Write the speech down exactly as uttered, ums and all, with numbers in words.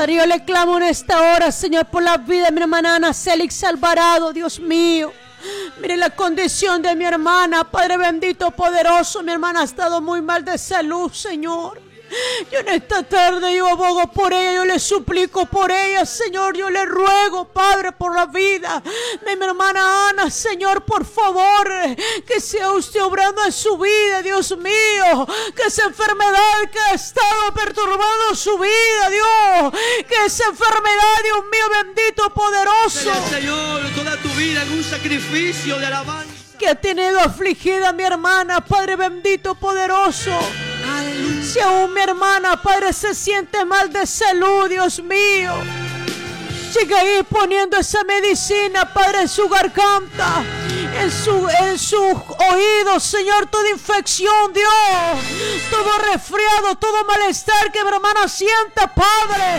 Padre, yo le clamo en esta hora, Señor, por la vida de mi hermana Ana Célix Alvarado, Dios mío. Mire la condición de mi hermana, Padre bendito, poderoso. Mi hermana ha estado muy mal de salud, Señor. Yo en esta tarde yo abogo por ella, yo le suplico por ella, Señor. Yo le ruego, Padre, por la vida de mi hermana Ana, Señor, por favor, que sea usted obrando en su vida, Dios mío. Que esa enfermedad que ha estado perturbando su vida, Dios, que esa enfermedad, Dios mío, bendito, poderoso, Señor, toda tu vida en un sacrificio de alabanza, que ha tenido afligida a mi hermana, Padre bendito, poderoso. Si aún mi hermana, Padre, se siente mal de salud, Dios mío, sigue ahí poniendo esa medicina, Padre, en su garganta, en su, en su oído, Señor, toda infección, Dios, todo resfriado, todo malestar que mi hermana sienta, Padre,